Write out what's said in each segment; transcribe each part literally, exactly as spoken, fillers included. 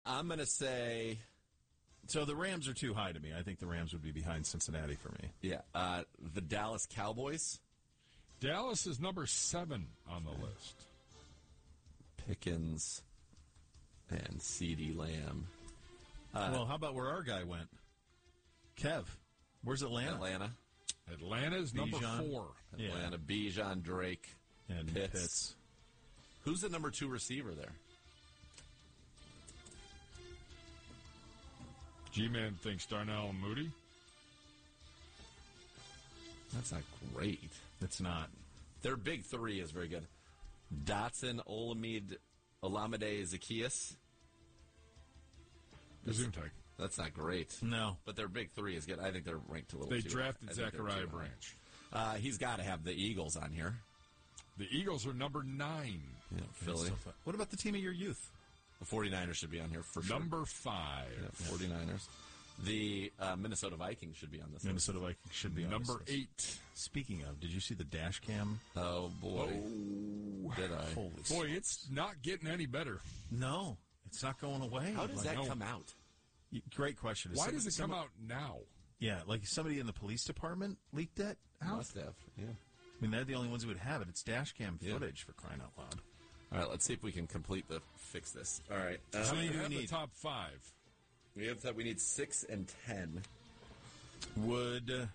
I'm going to say... So the Rams are too high to me. I think the Rams would be behind Cincinnati for me. Yeah. Uh, the Dallas Cowboys. Dallas is number seven on the list. Pickens and CeeDee Lamb. Uh, well, how about where our guy went? Kev. Where's Atlanta? Atlanta. Atlanta's number Bijan. four. Atlanta, yeah. Bijan, Drake, and Pitts. Pitts. Who's the number two receiver there? G-Man thinks Darnell Mooney. That's not great. It's not. Their big three is very good. Dotson, Olamide, Olamide Zaccheaus. Gesundheit. That's not great. No. But their big three is good. I think they're ranked a little They too drafted high. Zachariah Branch. Uh, he's got to have the Eagles on here. The Eagles are number nine. Yeah, Philly. What about the team of your youth? The 49ers should be on here for sure. Number five. Yeah, 49ers. The uh, Minnesota Vikings should be on this Minnesota list. Vikings should be on Number this list. eight. Speaking of, did you see the dash cam? Oh, boy. Oh. Did I? Holy Boy, smokes. it's not getting any better. No, it's not going away. How does Like, that no. come out? Great question. Is Why some- does it some- come out now? Yeah, like somebody in the police department leaked that out? Must have, yeah. I mean, they're the only ones who would have it. It's dash cam Yeah. footage, for crying out loud. All right, let's see if we can complete the fix this. All right. Uh, So many you do we have the need? top five. we have that we need six and ten. Would uh,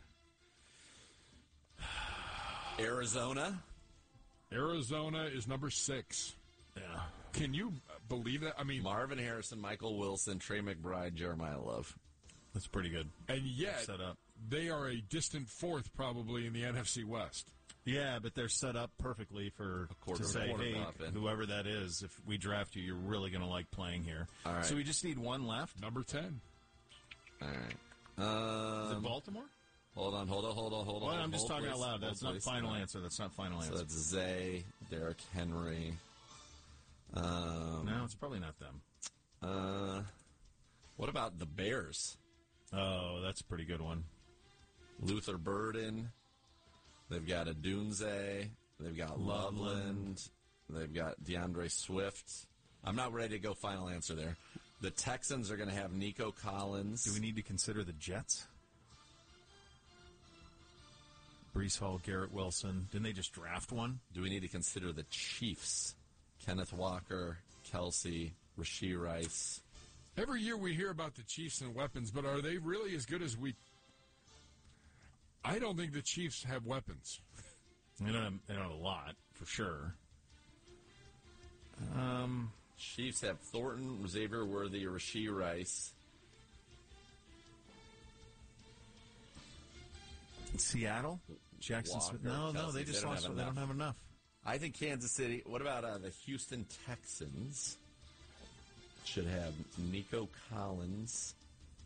Arizona. Arizona is number six. yeah. Can you believe that? I mean, Marvin Harrison, Michael Wilson, Trey McBride, Jeremiah Love. That's pretty good. and yet Set up. they are a distant fourth probably in the N F C West. Yeah, but they're set up perfectly for quarter- to say, quarter hey, up in. whoever that is, if we draft you, you're really going to like playing here. All right. So we just need one left. Number ten. All right. Is Um, it Baltimore? hold on, hold on, hold on, hold on. Well, I'm just hold, talking please. out loud. Hold, That's not please. final All right. answer. That's not final So answer. that's Zay, Derrick Henry. Um, No, it's probably not them. uh, what about the Bears? Oh, that's a pretty good one. Luther Burden. They've got a Dunze. They've got Loveland. They've got DeAndre Swift. I'm not ready to go final answer there. The Texans are going to have Nico Collins. Do we need to consider the Jets? Brees Hall, Garrett Wilson. Didn't they just draft one? Do we need to consider the Chiefs? Kenneth Walker, Kelsey, Rashee Rice. Every year we hear about the Chiefs and weapons, but are they really as good as we... I don't think the Chiefs have weapons. They don't have, they don't have a lot, for sure. Um, Chiefs have Thornton, Xavier Worthy, Rashee Rice. Seattle? Jackson Walker, Smith? No, no, Kelsey. they just They don't lost have one. They don't enough. have enough. I think Kansas City. What about uh, the Houston Texans? Should have Nico Collins.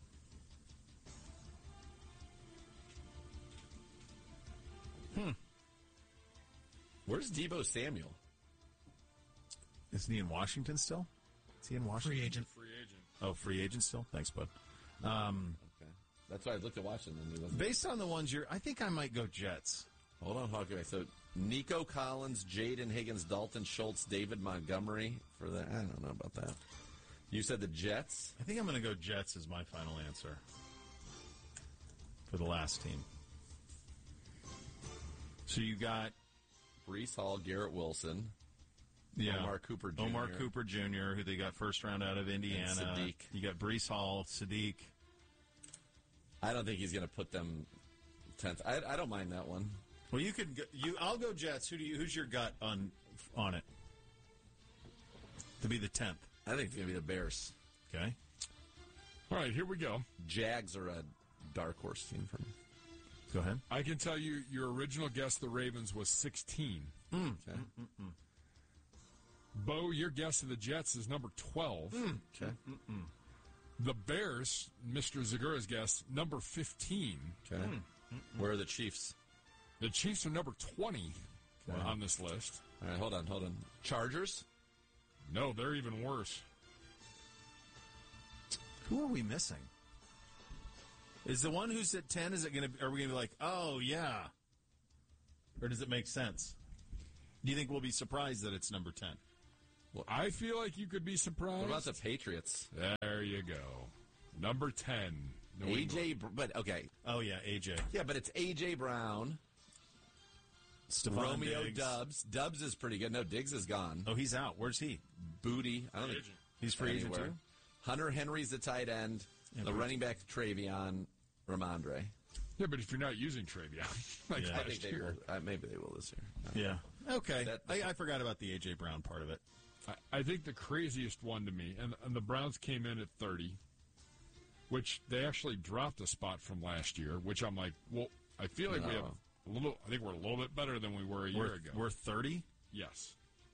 Hmm. Where's Deebo Samuel? Isn't he in Washington still? Is he in Washington? Free agent. Free agent. Oh, free agent still? Thanks, bud. Um, Okay, that's why I looked at Washington. And he wasn't. based on the ones you're... I think I might go Jets. Hold on, okay. So Nico Collins, Jaden Higgins, Dalton Schultz, David Montgomery for the. I don't know about that. You said the Jets. I think I'm going to go Jets as my final answer for the last team. So you got Brees Hall, Garrett Wilson, yeah, Omar Cooper Junior Omar Cooper Junior, who they got first round out of Indiana. And Sadiq. You got Brees Hall, Sadiq. I don't think he's going to put them tenth. I, I don't mind that one. Well, you could go, you. I'll go Jets. Who do you? Who's your gut on on it to be the tenth? I think it's going to be the Bears. Okay. All right, here we go. Jags are a dark horse team for me. Go ahead. I can tell you your original guess, the Ravens, was sixteen. Okay. Bo, your guess of the Jets is number twelve. Okay. The Bears, Mister Zagura's guess, number fifteen. Okay. Where are the Chiefs? The Chiefs are number twenty Okay. on this list. All right, hold on, hold on. Chargers? No, they're even worse. Who are we missing? Is the one who's at ten? Is it going to? Are we going to be like, oh yeah, or does it make sense? Do you think we'll be surprised that it's number ten? I feel like you could be surprised. What about the Patriots? There you go. Number ten. New A England. J, but okay. Oh, yeah, A J. Yeah, but it's A J. Brown, Stephon Romeo Diggs. Dubs. Dubs is pretty good. No, Diggs is gone. Oh, he's out. Where's he? Booty. I don't think He's free agent, anywhere. too? Hunter Henry's the tight end. Yeah, the but- running back, Travion Ramondre. Yeah, but if you're not using Travion, like Yeah. I last think they year, will. Uh, maybe they will this year. Yeah. Okay. That- I, I forgot about the A J. Brown part of it. I, I think the craziest one to me, and, and the Browns came in at thirty, which they actually dropped a spot from last year, which I'm like, well, I feel like we have No. a little, I think we're a little bit better than we were a year We're, ago. we're thirty? Yes.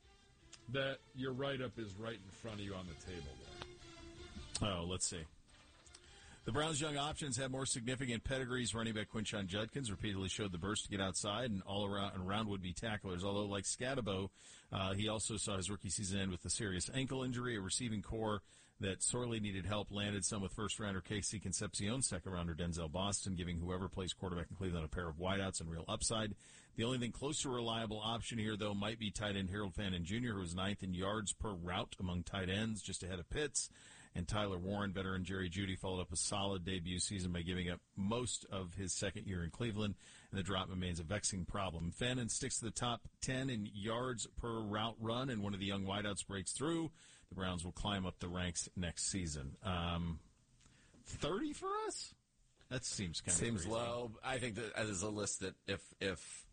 That your write-up is right in front of you on the table there. Oh, let's see. The Browns' young options have more significant pedigrees. Running back Quinshon Judkins repeatedly showed the burst to get outside and all around and around would-be tacklers. Although, like Scatabo, uh, he also saw his rookie season end with a serious ankle injury. A receiving core that sorely needed help landed some with first-rounder Casey Concepcion, second-rounder Denzel Boston, giving whoever plays quarterback in Cleveland a pair of wideouts and real upside. The only thing close to a reliable option here, though, might be tight end Harold Fannin Junior, who was ninth in yards per route among tight ends, just ahead of Pitts. And Tyler Warren, veteran Jerry Jeudy, followed up a solid debut season by giving up most of his second year in Cleveland, and the drop remains a vexing problem. Fannin sticks to the top ten in yards per route run, and one of the young wideouts breaks through. The Browns will climb up the ranks next season. Um, thirty for us? That seems kind of Seems crazy. low. I think that as a list that if if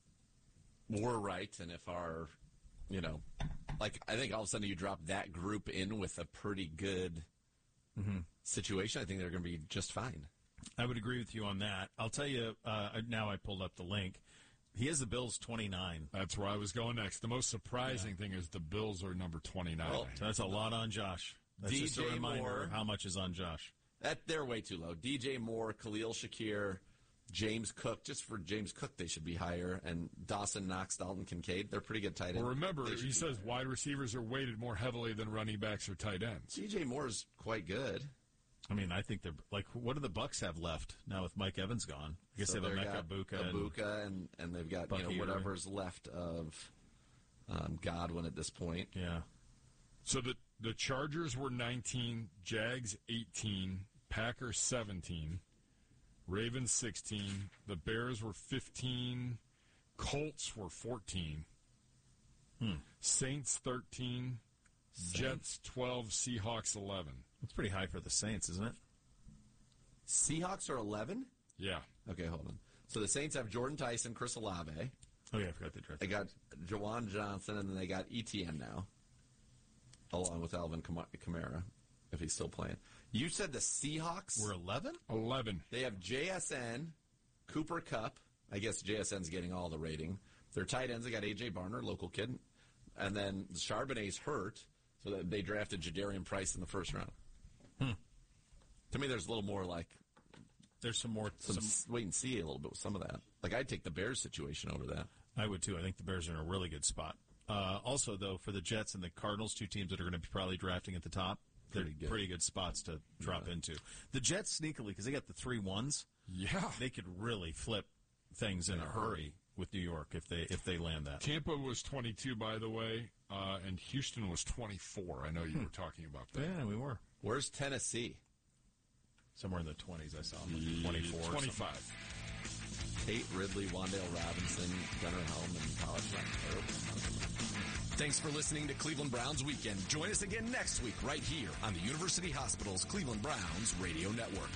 we're right and if our, you know, like I think all of a sudden you drop that group in with a pretty good Mm-hmm. situation, I think they're going to be just fine. I would agree with you on that. I'll tell you, uh, now I pulled up the link. He has the Bills twenty-nine. That's where I was going next. The most surprising thing is the Bills are number twenty-nine. Well, So that's a lot on Josh. That's D J just a reminder Moore. of how much is on Josh. That they're way too low. D J Moore, Khalil Shakir, James Cook. Just for James Cook, they should be higher. And Dawson Knox, Dalton Kincaid. They're pretty good tight ends. Well, remember, They should he be says higher. wide receivers are weighted more heavily than running backs or tight ends. D J Moore's quite good. I mean, I think they're like, what do the Bucks have left now with Mike Evans gone? I guess So they have they've Emeka got Buka. and- Ibuka, and, and they've got you Bucky know Irving. whatever's left of um, Godwin at this point. Yeah. So the the Chargers were nineteen, Jags eighteen, Packers seventeen, Ravens sixteen, the Bears were fifteen, Colts were fourteen, Hmm. Saints thirteen, Jets twelve, Seahawks eleven. That's pretty high for the Saints, isn't it? Seahawks are eleven. Yeah. Okay, hold on. So the Saints have Jordan Tyson, Chris Olave. Oh, yeah, I forgot they drafted. They got Jawan Johnson, and then they got E T N now, along with Alvin Kam- Kamara, if he's still playing. You said the Seahawks? We're eleven? eleven. They have J S N, Cooper Kupp. I guess J S N's getting all the rating. Their tight ends, they got A J. Barner, local kid. And then Charbonnet's hurt, so that they drafted Jadarian Price in the first round. Hmm. To me, there's a little more like There's some more. some, Some, s wait and see a little bit with some of that. Like, I'd take the Bears situation over that. I would, too. I think the Bears are in a really good spot. Uh, also, though, for the Jets and the Cardinals, two teams that are going to be probably drafting at the top, they're Pretty good. pretty good spots to drop into. The Jets, sneakily, because they got the three ones, Yeah. they could really flip things in a hurry with New York if they if they land that. Tampa was twenty-two, by the way, uh, and Houston was twenty-four. I know you were talking about that. Yeah, we were. Where's Tennessee? Somewhere in the twenties, I saw them. twenty-four. or something. twenty-five. Tate Ridley, Wandale Robinson, Gunnar Helm, and Powers. Thanks for listening to Cleveland Browns Weekend. Join us again next week right here on the University Hospital's Cleveland Browns Radio Network.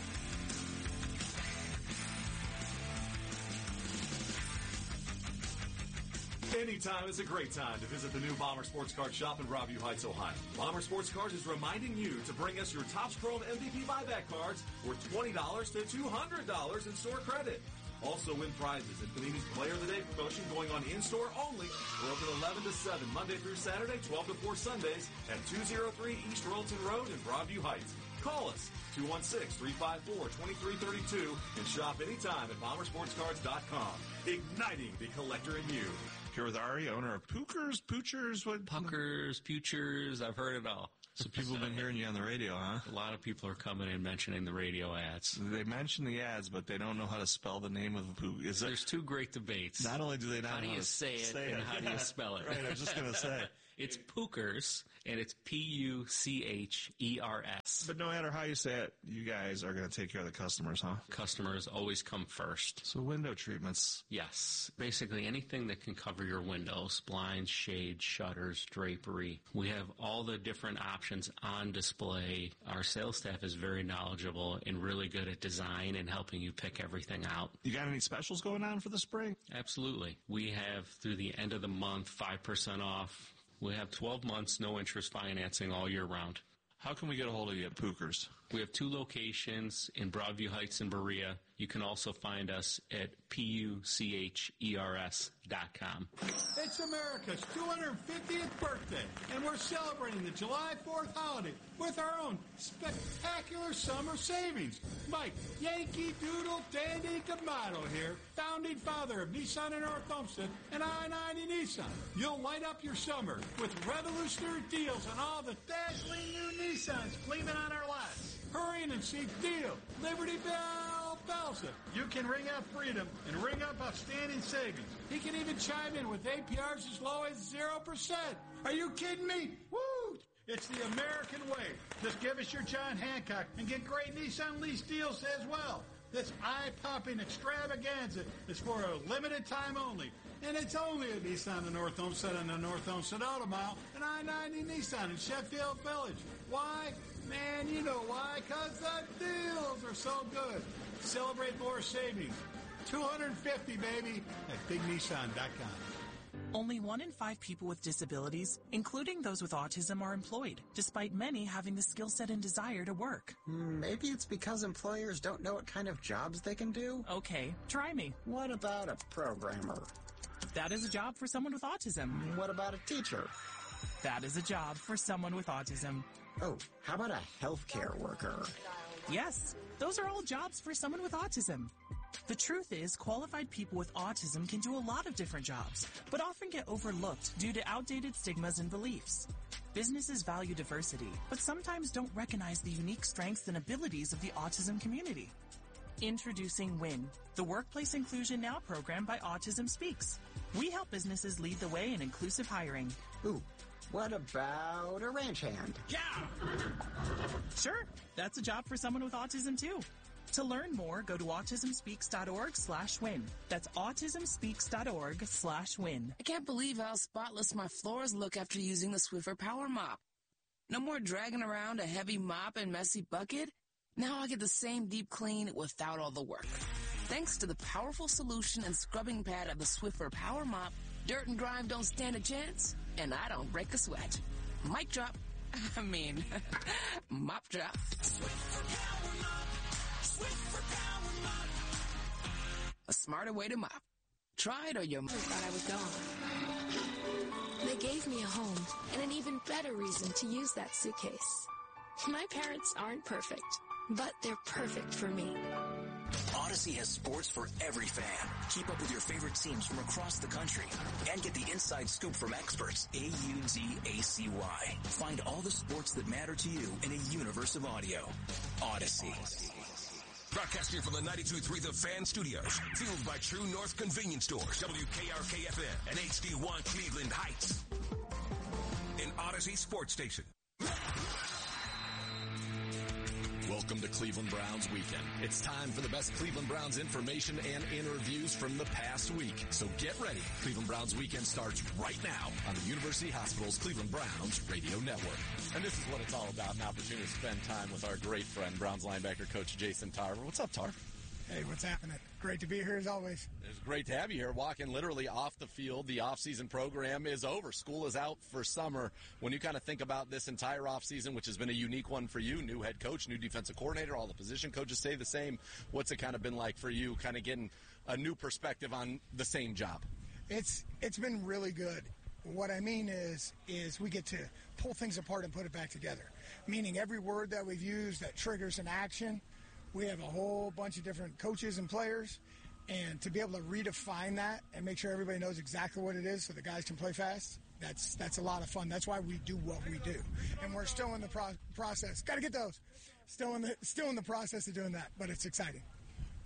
Anytime is a great time to visit the new Bomber Sports Card shop in Broadview Heights, Ohio. Bomber Sports Cards is reminding you to bring us your Topps Chrome M V P buyback cards worth twenty dollars to two hundred dollars in store credit. Also win prizes at Panini's Player of the Day promotion going on in-store only. We're open eleven to seven, Monday through Saturday, twelve to four Sundays at two oh three East Royalton Road in Broadview Heights. Call us, two one six, three five four, two three three two, and shop anytime at bomber sports cards dot com. Igniting the collector in you. Here with Ari, owner of Pookers, Poochers, what? Puckers, Futures, I've heard it all. So people have been hearing you on the radio, huh? A lot of people are coming in mentioning the radio ads. They mention the ads, but they don't know how to spell the name of the Pook. Is it? There's two great debates. Not only do they not How do know you how to say it say and it, how do yeah. you spell it? Right, I was just going to say. It's Puchers, and it's P U C H E R S. But no matter how you say it, you guys are going to take care of the customers, huh? Customers always come first. So window treatments. Yes. Basically anything that can cover your windows, blinds, shades, shutters, drapery. We have all the different options on display. Our sales staff is very knowledgeable and really good at design and helping you pick everything out. You got any specials going on for the spring? Absolutely. We have, through the end of the month, five percent off. We have twelve months, no interest financing all year round. How can we get a hold of you at Puchers? We have two locations in Broadview Heights and Berea. You can also find us at P U C H E R S dot com. It's America's two hundred fiftieth birthday, and we're celebrating the July fourth holiday with our own spectacular summer savings. Mike Yankee Doodle Dandy D'Amato here, founding father of Nissan in North Olmsted and I ninety Nissan. You'll light up your summer with revolutionary deals on all the dazzling new Nissans gleaming on our lots. Hurry in and see Deal, Liberty Bell Belsa. You can ring out freedom and ring up outstanding savings. He can even chime in with A P Rs as low as zero percent. Are you kidding me? Woo! It's the American way. Just give us your John Hancock and get great Nissan lease deals as well. This eye-popping extravaganza is for a limited time only. And it's only at Nissan in North Olmsted and the North Olmsted Auto Mile and I ninety Nissan in Sheffield Village. Why? Man, you know why. Because the deals are so good. Celebrate more savings. two hundred fifty, baby, at big nissan dot com. Only one in five people with disabilities, including those with autism, are employed, despite many having the skill set and desire to work. Maybe it's because employers don't know what kind of jobs they can do? Okay, try me. What about a programmer? That is a job for someone with autism. What about a teacher? That is a job for someone with autism. Oh, how about a healthcare worker? Yes, those are all jobs for someone with autism. The truth is, qualified people with autism can do a lot of different jobs, but often get overlooked due to outdated stigmas and beliefs. Businesses value diversity, but sometimes don't recognize the unique strengths and abilities of the autism community. Introducing WIN, the Workplace Inclusion Now program by Autism Speaks. We help businesses lead the way in inclusive hiring. Ooh, what about a ranch hand? Yeah! Sure, that's a job for someone with autism too. To learn more, go to autism speaks dot org slash win. That's autism speaks dot org slash win. I can't believe how spotless my floors look after using the Swiffer Power Mop. No more dragging around a heavy mop and messy bucket. Now I get the same deep clean without all the work. Thanks to the powerful solution and scrubbing pad of the Swiffer Power Mop, dirt and grime don't stand a chance, and I don't break a sweat. Mic drop. I mean, mop drop. Swiffer Power Mop. Swiffer Power Mop. A smarter way to mop. Try it or you're... I thought I was gone. They gave me a home and an even better reason to use that suitcase. My parents aren't perfect, but they're perfect for me. Odyssey has sports for every fan. Keep up with your favorite teams from across the country and get the inside scoop from experts. A U D A C Y. Find all the sports that matter to you in a universe of audio. Odyssey. Broadcasting from the ninety-two point three The Fan Studios. Fueled by True North Convenience Stores. W K R K F M and H D one Cleveland Heights. An Odyssey sports station. Welcome to Cleveland Browns Weekend. It's time for the best Cleveland Browns information and interviews from the past week. So get ready. Cleveland Browns Weekend starts right now on the University Hospital's Cleveland Browns radio network. And this is what it's all about, an opportunity to spend time with our great friend, Browns linebacker coach Jason Tarver. What's up, Tarver? Hey, what's happening? Great to be here as always. It's great to have you here. Walking literally off the field. The off-season program is over. School is out for summer. When you kind of think about this entire off-season, which has been a unique one for you, new head coach, new defensive coordinator, all the position coaches stay the same. What's it kind of been like for you, kind of getting a new perspective on the same job? It's it's been really good. What I mean is, is we get to pull things apart and put it back together. Meaning every word that we've used that triggers an action, we have a whole bunch of different coaches and players, and to be able to redefine that and make sure everybody knows exactly what it is so the guys can play fast, that's that's a lot of fun. That's why we do what we do. And we're still in the pro- process. Got to get those. Still in the still in the process of doing that, but it's exciting.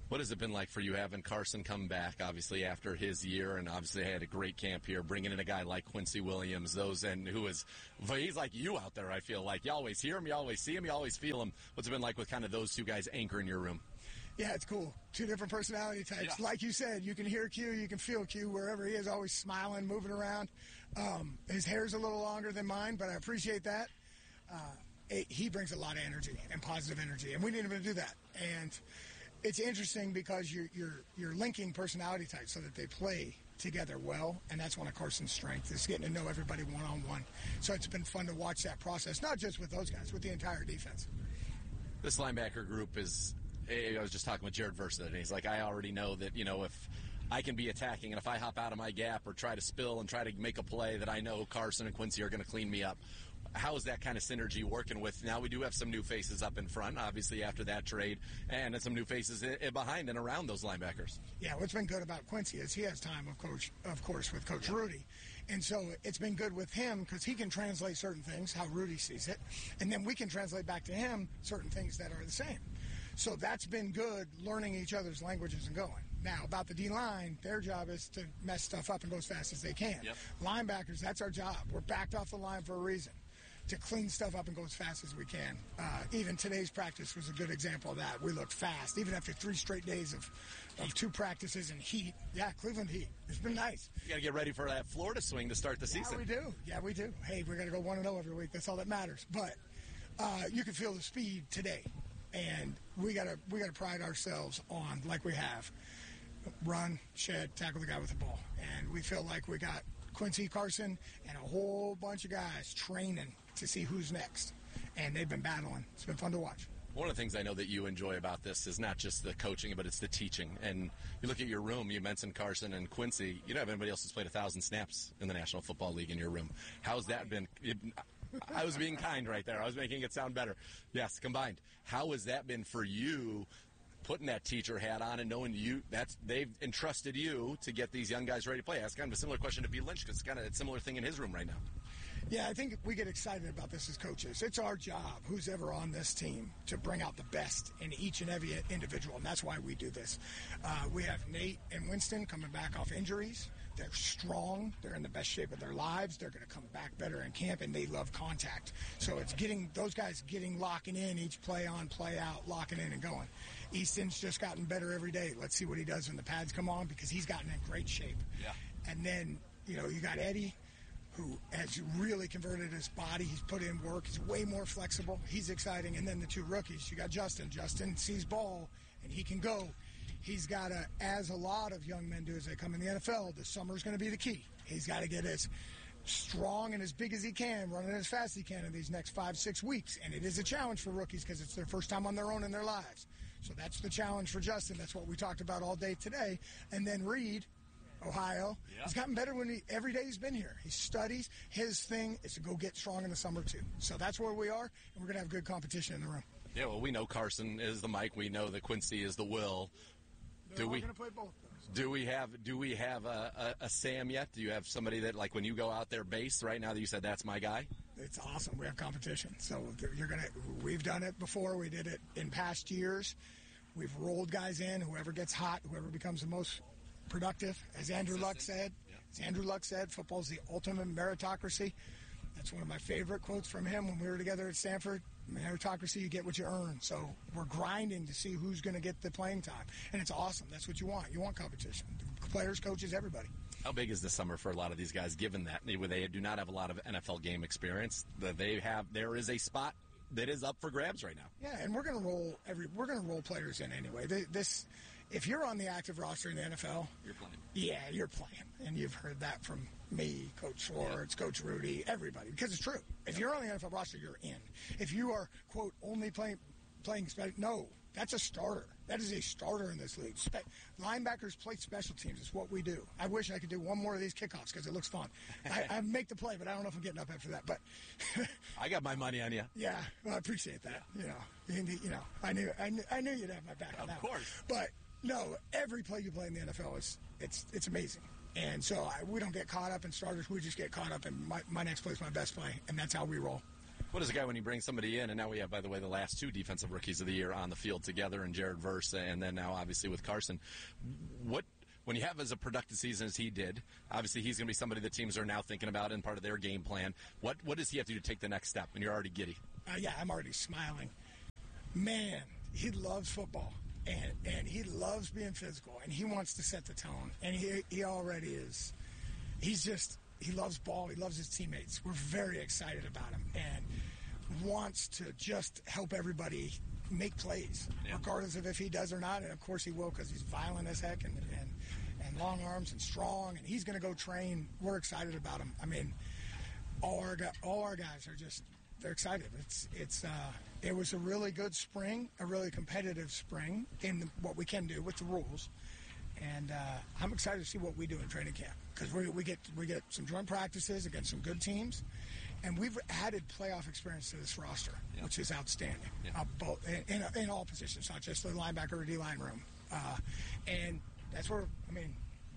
What has it been like for you having Carson come back, obviously, after his year, and obviously had a great camp here, bringing in a guy like Quincy Williams, those, and who is, he's like you out there, I feel like. You always hear him, you always see him, you always feel him. What's it been like with kind of those two guys anchoring your room? Yeah, it's cool. Two different personality types. Yeah. Like you said, you can hear Q, you can feel Q wherever he is, always smiling, moving around. Um, his hair's a little longer than mine, but I appreciate that. Uh, it, he brings a lot of energy and positive energy, and we need him to do that. And it's interesting because you're, you're, you're linking personality types so that they play together well, and that's one of Carson's strengths, is getting to know everybody one-on-one. So it's been fun to watch that process, not just with those guys, with the entire defense. This linebacker group is, I was just talking with Jared Versa today. He's like, I already know that, you know, if I can be attacking, and if I hop out of my gap or try to spill and try to make a play, that I know Carson and Quincy are going to clean me up. How is that kind of synergy working with? Now we do have some new faces up in front, obviously, after that trade, and some new faces behind and around those linebackers. Yeah, what's been good about Quincy is he has time, of coach, of course, with Coach yeah. Rudy. And so it's been good with him because he can translate certain things, how Rudy sees it, and then we can translate back to him certain things that are the same. So that's been good, learning each other's languages and going. Now, about the D-line, their job is to mess stuff up and go as fast as they can. Yep. Linebackers, that's our job. We're backed off the line for a reason, to clean stuff up and go as fast as we can. Uh, even today's practice was a good example of that. We looked fast, even after three straight days of, of two practices in heat. Yeah, Cleveland heat. It's been nice. You got to get ready for that Florida swing to start the season. Yeah, we do. Yeah, we do. Hey, we got to go one and oh every week. That's all that matters. But uh, you can feel the speed today, and we got to we got to pride ourselves on, like we have, run, shed, tackle the guy with the ball. And we feel like we got Quincy, Carson, and a whole bunch of guys training to see who's next. And they've been battling. It's been fun to watch. One of the things I know that you enjoy about this is not just the coaching, but it's the teaching. And you look at your room, you mentioned Carson and Quincy. You don't have anybody else who's played a thousand snaps in the National Football League in your room. How's that been? It, I was being kind right there. I was making it sound better. Yes, combined. How has that been for you, putting that teacher hat on and knowing you, that's they've entrusted you to get these young guys ready to play? That's kind of a similar question to B. Lynch, because it's kind of a similar thing in his room right now. Yeah, I think we get excited about this as coaches. It's our job, who's ever on this team, to bring out the best in each and every individual, and that's why we do this. Uh, we have Nate and Winston coming back off injuries. They're strong. They're in the best shape of their lives. They're going to come back better in camp, and they love contact. So it's getting those guys getting locking in each play on, play out, locking in and going. Easton's just gotten better every day. Let's see what he does when the pads come on, because he's gotten in great shape. Yeah. And then, you know, you got Eddie, who has really converted his body. He's put in work. He's way more flexible. He's exciting. And then the two rookies. You got Justin. Justin sees ball, and he can go. He's got to, as a lot of young men do as they come in the N F L, the summer's going to be the key. He's got to get as strong and as big as he can, running as fast as he can in these next five, six weeks. And it is a challenge for rookies because it's their first time on their own in their lives. So that's the challenge for Justin. That's what we talked about all day today. And then Reed, Ohio, yeah. He's gotten better when he, every day he's been here. He studies. His thing is to go get strong in the summer, too. So that's where we are, and we're going to have good competition in the room. Yeah, well, we know Carson is the Mike. We know that Quincy is the Will. They're do all we going to play both those. Do we have do we have a, a, a Sam yet? Do you have somebody that, like, when you go out there base right now that you said that's my guy? It's awesome. We have competition. So you're gonna. We've done it before. We did it in past years. We've rolled guys in. Whoever gets hot, whoever becomes the most productive. As Andrew Luck said, yeah. as Andrew Luck said, football's the ultimate meritocracy. That's one of my favorite quotes from him when we were together at Stanford. Meritocracy, you get what you earn. So we're grinding to see who's going to get the playing time. And it's awesome. That's what you want. You want competition. Players, coaches, everybody. How big is the summer for a lot of these guys, given that they, they do not have a lot of N F L game experience? They have. There is a spot that is up for grabs right now. Yeah, and we're going to roll every. We're going to roll players in anyway. This, if you're on the active roster in the N F L, you're playing. Yeah, you're playing, and you've heard that from me, Coach Schwartz, yeah. Coach Rudy, everybody, because it's true. If you're on the N F L roster, you're in. If you are, quote, only playing playing no, that's a starter. That is a starter in this league. Spe- linebackers play special teams. It's what we do. I wish I could do one more of these kickoffs because it looks fun. I, I make the play, but I don't know if I'm getting up after that. But I got my money on you. Yeah, well, I appreciate that. Yeah. You know, you know, I knew, I knew, I knew you'd have my back on of that. Of course. One. But no, every play you play in the N F L is it's it's amazing. And so I, we don't get caught up in starters. We just get caught up in my, my next play is my best play, and that's how we roll. What is a guy when you bring somebody in, and now we have, by the way, the last two defensive rookies of the year on the field together, and Jared Verse, and then now obviously with Carson. What when you have as a productive season as he did, obviously he's going to be somebody that teams are now thinking about and part of their game plan. What what does he have to do to take the next step? And you're already giddy. Uh, yeah, I'm already smiling. Man, he loves football, and and he loves being physical, and he wants to set the tone, and he he already is. He's just. He loves ball. He loves his teammates. We're very excited about him and wants to just help everybody make plays, yeah. regardless of if he does or not. And, of course, he will because he's violent as heck and, and, and long arms and strong. And he's going to go train. We're excited about him. I mean, all our, all our guys are just – they're excited. It's it's uh, It was a really good spring, a really competitive spring in the, what we can do with the rules. And uh, I'm excited to see what we do in training camp because we, we get we get some joint practices against some good teams, and we've added playoff experience to this roster, yep. which is outstanding. Yep. Uh, both in, in, in all positions, not just the linebacker or D line room. Uh, and that's where I mean,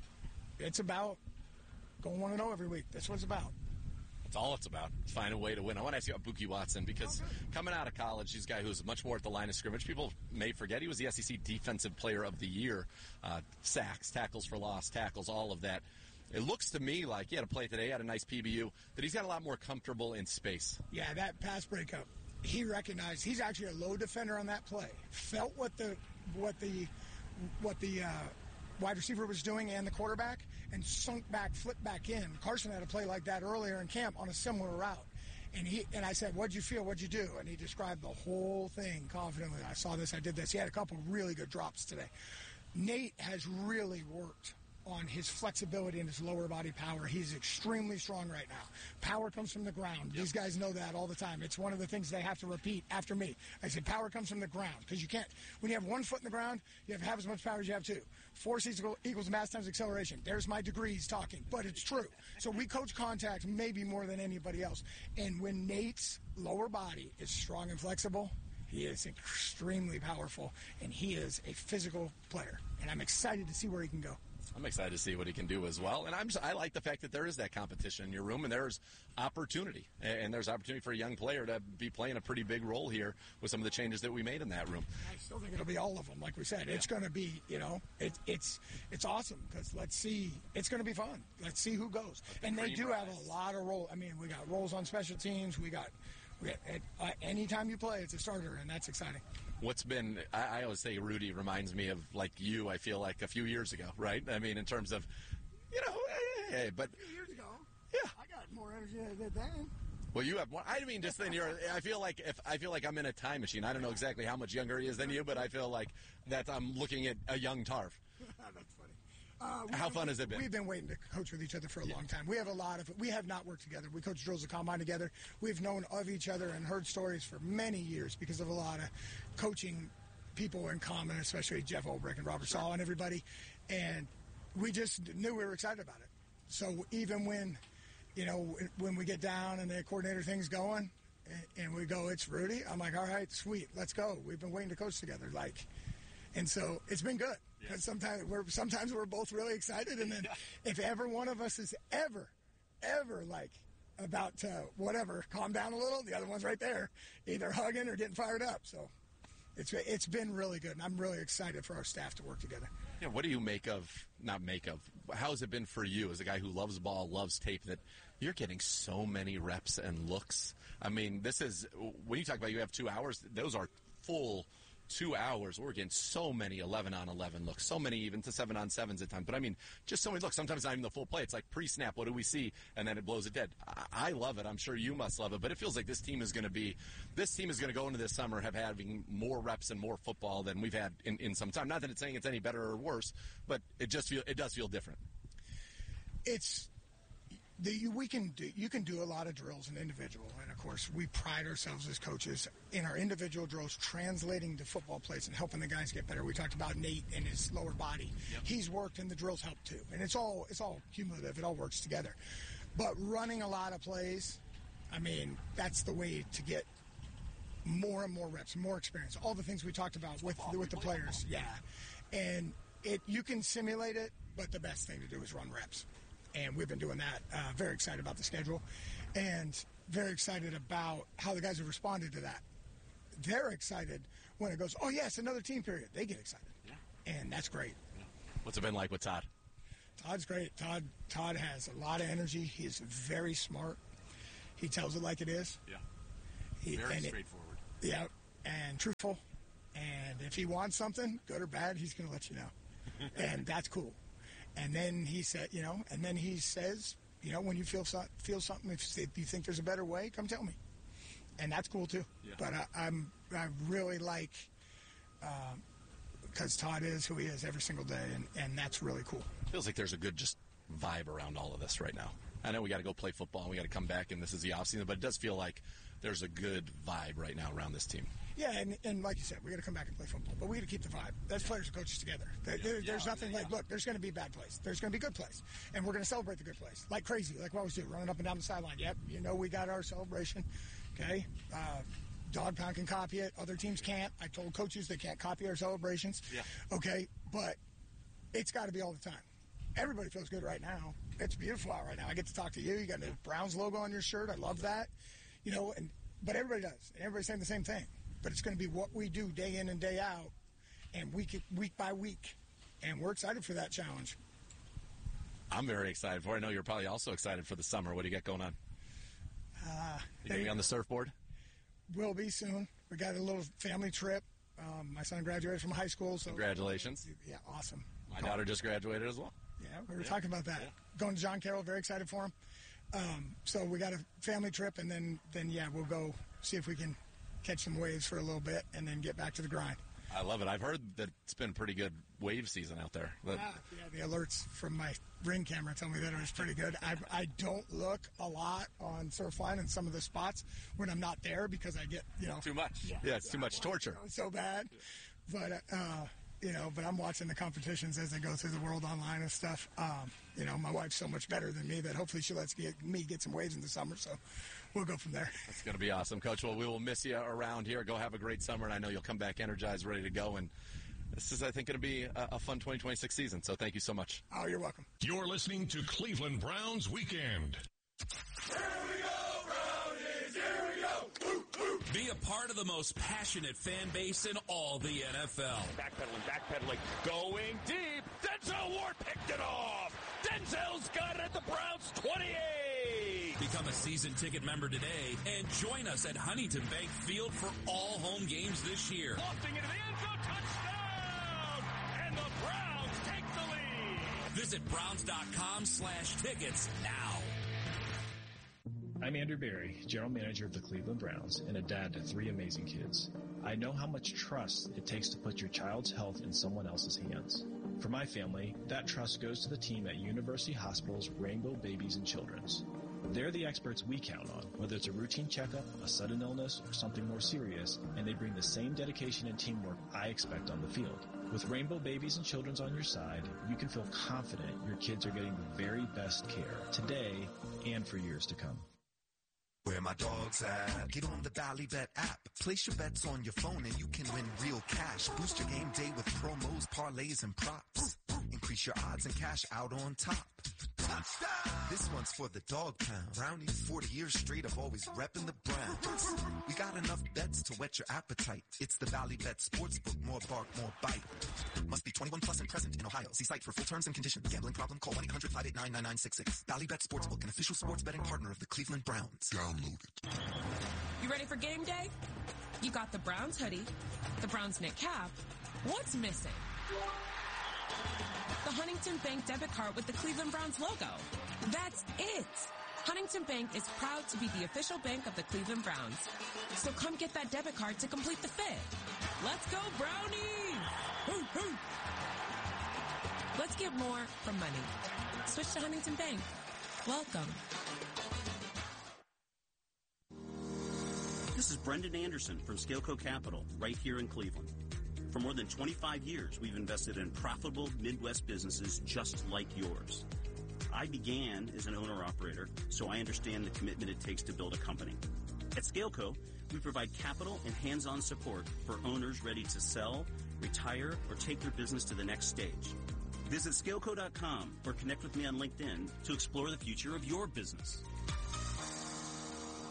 it's about going one and zero every week. That's what it's about. That's all it's about. Find a way to win. I want to ask you about Buki Watson because okay. coming out of college, he's a guy who's much more at the line of scrimmage. People may forget he was the S E C Defensive Player of the Year. Uh, sacks, tackles for loss, tackles, all of that. It looks to me like he had a play today, had a nice P B U, that he's got a lot more comfortable in space. Yeah, that pass breakup, he recognized he's actually a low defender on that play. Felt what the what the what the uh, wide receiver was doing and the quarterback, and sunk back, flipped back in. Carson had a play like that earlier in camp on a similar route. And he and I said, what'd you feel? What'd you do? And he described the whole thing confidently. I saw this, I did this. He had a couple really good drops today. Nate has really worked on his flexibility and his lower body power. He's extremely strong right now. Power comes from the ground. Yep. These guys know that all the time. It's one of the things they have to repeat after me. I said power comes from the ground because you can't, when you have one foot in the ground, you have half as much power as you have two. Force equals, equals mass times acceleration. There's my degrees talking, but it's true. So we coach contact maybe more than anybody else. And when Nate's lower body is strong and flexible, he is extremely powerful, and he is a physical player. And I'm excited to see where he can go. I'm excited to see what he can do as well. And I'm just, I like the fact that there is that competition in your room and there's opportunity. And there's opportunity for a young player to be playing a pretty big role here with some of the changes that we made in that room. I still think it'll be all of them, like we said. Yeah. It's going to be, you know, it, it's it's awesome because let's see. It's going to be fun. Let's see who goes. The and they do rise. have a lot of roles. I mean, we got roles on special teams. We got, we got uh, anytime you play, it's a starter, and that's exciting. What's been, I, I always say Rudy reminds me of like you, I feel like a few years ago, right? I mean, in terms of, you know, hey, but. A few years ago. Yeah. I got more energy than I did then. Well, you have more. I mean, just then you're, I feel like if, I feel like I'm in a time machine. I don't know exactly how much younger he is than you, but I feel like that I'm looking at a young Tarv. That's funny. Uh, How fun has it been? We've been waiting to coach with each other for a yeah. long time. We have a lot of, we have not worked together. We coach drills at Combine together. We've known of each other and heard stories for many years because of a lot of coaching people in common, especially Jeff Olbrich and Robert Sala and everybody. And we just knew we were excited about it. So even when, you know, when we get down and the coordinator thing's going and we go, it's Rudy, I'm like, all right, sweet, let's go. We've been waiting to coach together. Like, and so it's been good. Because sometimes we're sometimes we're both really excited, and then if ever one of us is ever, ever like about to whatever calm down a little, the other one's right there, either hugging or getting fired up. So it's it's been really good, and I'm really excited for our staff to work together. Yeah, what do you make of not make of? How has it been for you as a guy who loves ball, loves tape? That you're getting so many reps and looks. I mean, this is when you talk about you have two hours; those are full. Two hours, we're getting so many eleven on eleven looks, so many even to seven on sevens at times. But I mean, just so many looks. Sometimes not even the full play. It's like pre-snap. What do we see? And then it blows it dead. I, I love it. I'm sure you must love it. But it feels like this team is going to be, this team is going to go into this summer have having more reps and more football than we've had in, in some time. Not that it's saying it's any better or worse, but it just feel it does feel different. It's. The, we can do, you can do a lot of drills in individual, and of course we pride ourselves as coaches in our individual drills translating to football plays and helping the guys get better. We talked about Nate and his lower body. Yep. He's worked and the drills help too, and it's all it's all cumulative. It all works together. But running a lot of plays, I mean, that's the way to get more and more reps, more experience. All the things we talked about with with the players, yeah. And it you can simulate it, but the best thing to do is run reps. And we've been doing that. Uh, very excited about the schedule. And very excited about how the guys have responded to that. They're excited when it goes, oh, yes, another team period. They get excited. Yeah. And that's great. Yeah. What's it been like with Todd? Todd's great. Todd Todd has a lot of energy. He is very smart. He tells it like it is. Yeah. He, very and straightforward. It, yeah, and truthful. And if he wants something, good or bad, he's going to let you know. And that's cool. And then he said, you know, and then he says, you know, when you feel so, feel something, if, if you think there's a better way, come tell me. And that's cool too. Yeah. But I, I'm I really like because um, Todd is who he is every single day, and, and that's really cool. Feels like there's a good just vibe around all of this right now. I know we got to go play football and we got to come back, and this is the off season, but it does feel like there's a good vibe right now around this team. Yeah, and, and like you said, we got to come back and play football, but we got to keep the vibe. That's players and coaches together. There, yeah. there, Yeah, there's nothing yeah, like, look, there's going to be bad plays. There's going to be good plays, and we're going to celebrate the good plays like crazy, like we always do, running up and down the sideline. Yep, you know we got our celebration. Okay, uh, Dog Pound can copy it. Other teams can't. I told coaches they can't copy our celebrations. Yeah. Okay, but it's got to be all the time. Everybody feels good right now. It's beautiful out right now. I get to talk to you. You got the Browns logo on your shirt. I love that. You know, and but everybody does. And everybody's saying the same thing. But it's going to be what we do day in and day out, and week week by week. And we're excited for that challenge. I'm very excited for it. I know you're probably also excited for the summer. What do you got going on? Uh, you going to be on the surfboard? Will be soon. We got a little family trip. Um, my son graduated from high school. So congratulations. Yeah, awesome. My daughter just graduated as well. Yeah, we were yeah. talking about that. Yeah. Going to John Carroll, very excited for him. Um, so we got a family trip, and then, then, yeah, we'll go see if we can catch some waves for a little bit and then get back to the grind. I love it. I've heard that it's been a pretty good wave season out there. But... Ah, yeah, the alerts from my ring camera tell me that it was pretty good. I, I don't look a lot on Surfline in some of the spots when I'm not there because I get, you know. Too much. Yeah, yeah it's too much torture. It's so bad. But, uh, you know, but I'm watching the competitions as they go through the world online and stuff. Um, you know, my wife's so much better than me that hopefully she lets get, me get some waves in the summer. So we'll go from there. That's going to be awesome, Coach. Well, we will miss you around here. Go have a great summer, and I know you'll come back energized, ready to go. And this is, I think, going to be a, a fun twenty twenty-six season. So thank you so much. Oh, you're welcome. You're listening to Cleveland Browns Weekend. Here we go, Brownies! Here we go! Woo, woo. Be a part of the most passionate fan base in all the N F L. Backpedaling, backpedaling, going deep. Denzel Ward picked it off. Denzel's got it at the Browns twenty-eight. Become a season ticket member today and join us at Huntington Bank Field for all home games this year. Lofting into the end zone, touchdown! And the Browns take the lead. Visit Browns.com slash tickets now. I'm Andrew Berry, General Manager of the Cleveland Browns and a dad to three amazing kids. I know how much trust it takes to put your child's health in someone else's hands. For my family, that trust goes to the team at University Hospital's Rainbow Babies and Children's. They're the experts we count on, whether it's a routine checkup, a sudden illness, or something more serious, and they bring the same dedication and teamwork I expect on the field. With Rainbow Babies and Children's on your side, you can feel confident your kids are getting the very best care today and for years to come. Where my dog's at. Get on the Ballybet app. Place your bets on your phone and you can win real cash. Boost your game day with promos, parlays, and props. Increase your odds and cash out on top. Touchdown! This one's for the dog pound. Brownies, forty years straight of always repping the Browns. We got enough bets to whet your appetite. It's the Ballybet Sportsbook. More bark, more bite. Must be twenty-one plus and present in Ohio. See site for full terms and conditions. Gambling problem? Call one eight hundred five eight nine nine nine six six. Ballybet Sportsbook, an official sports betting partner of the Cleveland Browns. Download it. You ready for game day? You got the Browns hoodie, the Browns knit cap. What's missing? The Huntington Bank debit card with the Cleveland Browns logo. That's it. Huntington Bank is proud to be the official bank of the Cleveland Browns. So come get that debit card to complete the fit. Let's go, Brownies! Hoo, hoo. Let's get more from money. Switch to Huntington Bank. Welcome. This is Brendan Anderson from Scaleco Capital, right here in Cleveland. For more than twenty-five years, we've invested in profitable Midwest businesses just like yours. I began as an owner-operator, so I understand the commitment it takes to build a company. At Scaleco, we provide capital and hands-on support for owners ready to sell, retire, or take their business to the next stage. Visit scaleco dot com or connect with me on LinkedIn to explore the future of your business.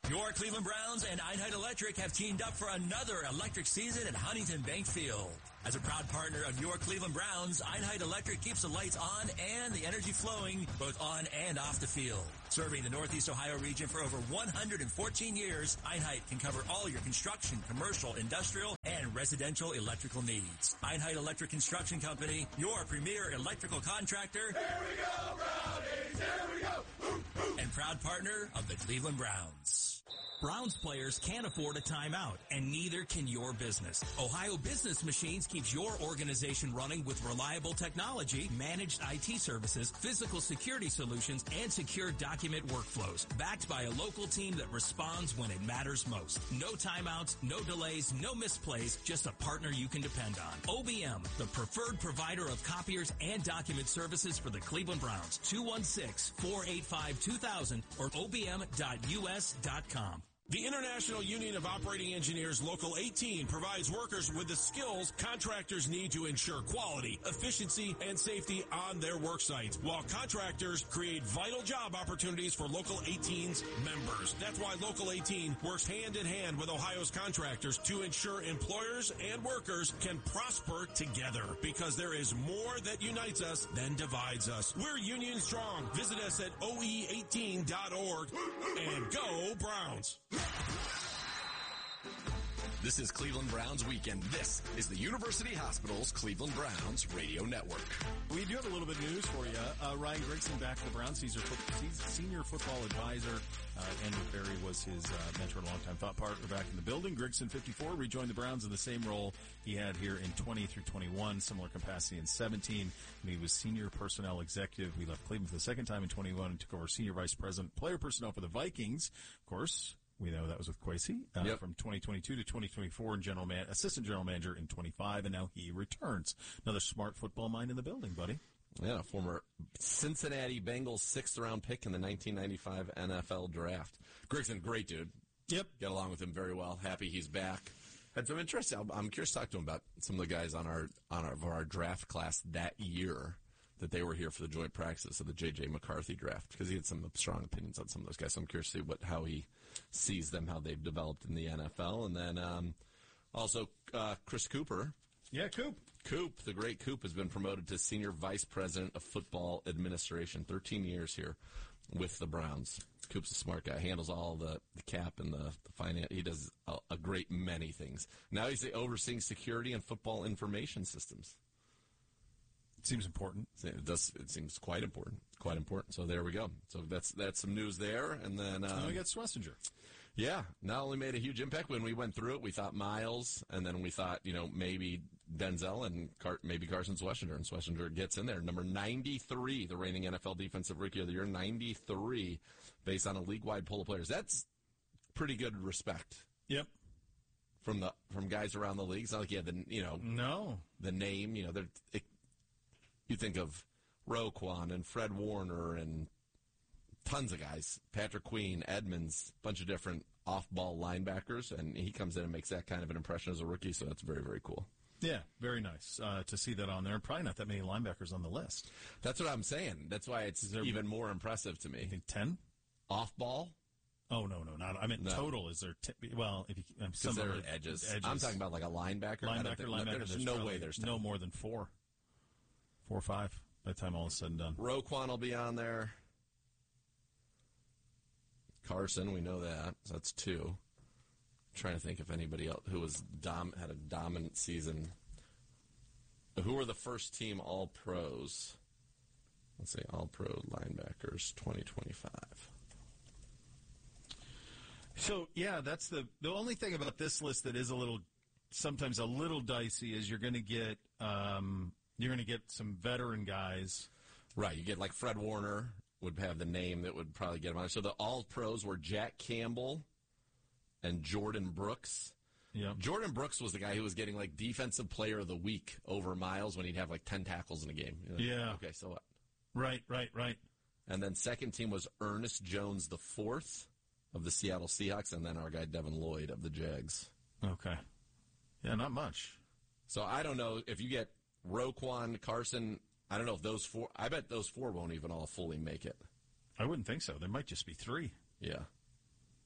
Your Cleveland Browns and Einheit Electric have teamed up for another electric season at Huntington Bank Field. As a proud partner of your Cleveland Browns, Einheit Electric keeps the lights on and the energy flowing both on and off the field. Serving the Northeast Ohio region for over one hundred fourteen years, Einheit can cover all your construction, commercial, industrial, and residential electrical needs. Einheit Electric Construction Company, your premier electrical contractor. Here we go, Brownies! Here we go! Ooh, ooh. And proud partner of the Cleveland Browns. Browns players can't afford a timeout, and neither can your business. Ohio Business Machines keeps your organization running with reliable technology, managed I T services, physical security solutions, and secure document workflows, backed by a local team that responds when it matters most. No timeouts, no delays, no misplays, just a partner you can depend on. O B M, the preferred provider of copiers and document services for the Cleveland Browns. two one six, four eight five, two thousand or O B M dot U S dot com. The International Union of Operating Engineers Local eighteen provides workers with the skills contractors need to ensure quality, efficiency, and safety on their work sites, while contractors create vital job opportunities for Local eighteen's members. That's why Local eighteen works hand in hand with Ohio's contractors to ensure employers and workers can prosper together, because there is more that unites us than divides us. We're union strong. Visit us at O E eighteen dot org and go Browns. This is Cleveland Browns Weekend. This is the University Hospital's Cleveland Browns Radio Network. We do have a little bit of news for you. Uh, Ryan Grigson back to the Browns. He's a senior football advisor. Uh, Andrew Berry was his uh, mentor and longtime thought partner back in the building. Grigson, fifty-four, rejoined the Browns in the same role he had here in twenty through twenty-one, similar capacity in seventeen. And he was senior personnel executive. We left Cleveland for the second time in twenty-one and took over senior vice president, player personnel for the Vikings. Of course, we know that was with Kwesi uh, yep. from twenty twenty-two to twenty twenty-four, and general man, assistant general manager in twenty-five, and now he returns. Another smart football mind in the building, buddy. Yeah, former Cincinnati Bengals sixth round pick in the nineteen ninety-five N F L draft. Grigson, great dude. Yep. Get along with him very well. Happy he's back. Had some interest. I'm curious to talk to him about some of the guys on our on our, our draft class that year that they were here for the joint practice of the J J McCarthy draft, because he had some strong opinions on some of those guys. So I'm curious to see what how he sees them, how they've developed in the N F L. And then um, also uh, Chris Cooper. Yeah, Coop. Coop, the great Coop, has been promoted to Senior Vice President of Football Administration. thirteen years here with the Browns. Coop's a smart guy. Handles all the, the cap and the, the finance. He does a, a great many things. Now he's overseeing security and football information systems. It seems important. It does. It seems quite important. Quite important. So there we go. So that's that's some news there. And then um, and we got Swessinger. Yeah, not only made a huge impact when we went through it, we thought Miles, and then we thought, you know, maybe Denzel and Car- maybe Carson Swessinger, and Swessinger gets in there. Number ninety-three, the reigning N F L Defensive Rookie of the Year, ninety-three, based on a league-wide poll of players. That's pretty good respect. Yep. From the from guys around the league. It's not like he had the, you know, no. the name, you know, they're, it, you think of Roquan and Fred Warner and tons of guys, Patrick Queen, Edmonds, bunch of different off-ball linebackers, and he comes in and makes that kind of an impression as a rookie, so that's very, very cool. Yeah, very nice uh, to see that on there. Probably not that many linebackers on the list. That's what I'm saying. That's why it's even more impressive to me. You think ten? Off-ball? Oh, no, no, not. I mean, no. total, is there, t- well, if you, um, some there are edges. edges. I'm talking about like a linebacker. Linebacker, think, linebacker. There's, there's no way there's ten. No more than four. Four or five by the time all is said and done. Roquan will be on there. Carson, we know that. So that's two. I'm trying to think if anybody else who was dom- had a dominant season. Who were the first team All-Pros? Let's say All-Pro linebackers twenty twenty-five. So, yeah, that's the the only thing about this list that is a little, sometimes a little dicey is you're going to get um, you're going to get some veteran guys. Right, you get like Fred Warner would have the name that would probably get him on. So the All-Pros were Jack Campbell and Jordan Brooks. Yeah. Jordan Brooks was the guy who was getting like Defensive Player of the Week over Miles when he'd have like ten tackles in a game. Like, yeah. Okay, so what? Right, right, right. And then second team was Ernest Jones the fourth of the Seattle Seahawks, and then our guy Devin Lloyd of the Jags. Okay. Yeah, not much. So I don't know if you get Roquan, Carson. I don't know if those four. I bet those four won't even all fully make it. I wouldn't think so. There might just be three. Yeah.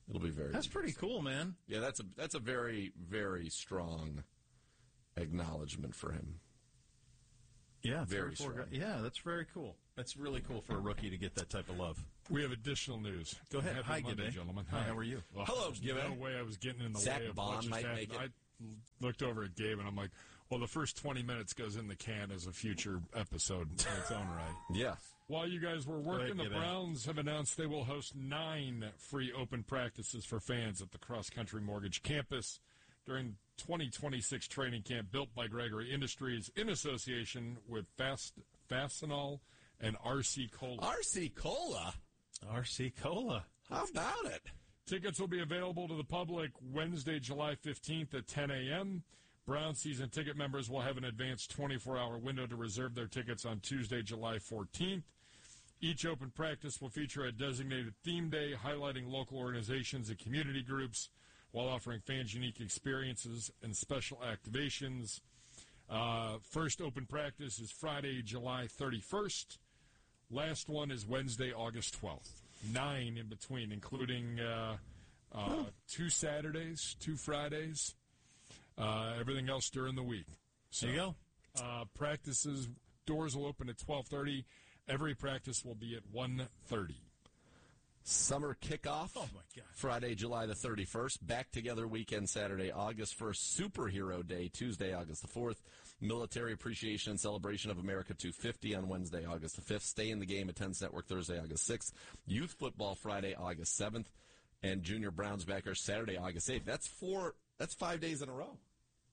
It'll be very. That's pretty cool, man. Yeah, that's a that's a very very strong acknowledgement for him. Yeah, very strong. strong. Yeah, that's very cool. That's really cool for a rookie to get that type of love. We have additional news. Go ahead. Happy Hi, Monday, Gibby. gentlemen. Hi, how are you? Well, Hello, there's Gibby. No way I was getting in the Zach way of Bond what just might happened. make it. I looked over at Gabe and I'm like, well, the first twenty minutes goes in the can as a future episode in its own right. Yeah. While you guys were working, ahead, the Browns have announced they will host nine free open practices for fans at the Cross Country Mortgage campus during twenty twenty-six training camp built by Gregory Industries in association with Fast, Fastenal and R C Cola. R C Cola? R C Cola. How about it? Tickets will be available to the public Wednesday, July fifteenth at ten a.m. Brown season ticket members will have an advanced twenty-four hour window to reserve their tickets on Tuesday, July fourteenth. Each open practice will feature a designated theme day highlighting local organizations and community groups while offering fans unique experiences and special activations. Uh, first open practice is Friday, July thirty-first. Last one is Wednesday, August twelfth. Nine in between, including uh, uh, two Saturdays, two Fridays, uh, everything else during the week. So, there you go. Uh, practices, doors will open at twelve thirty. Every practice will be at one thirty. Summer kickoff. Oh, my God. Friday, July the thirty-first. Back together weekend, Saturday, August first. Superhero Day, Tuesday, August the fourth. Military Appreciation and Celebration of America two fifty on Wednesday, August the fifth. Stay in the Game at Tennis Network Thursday, August sixth. Youth Football Friday, August seventh. And Junior Browns backer Saturday, August eighth. That's four. That's five days in a row.